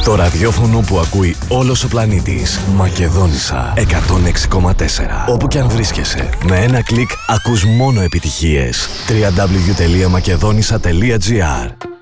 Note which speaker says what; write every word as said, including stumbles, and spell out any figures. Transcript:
Speaker 1: Το ραδιόφωνο που ακούει όλος ο πλανήτης. Μακεδόνισσα εκατόν έξι κόμμα τέσσερα. Όπου κι αν βρίσκεσαι, με ένα κλικ ακούς μόνο επιτυχίες. double-u double-u double-u τελεία μακεδόνισσα τελεία τζι άρ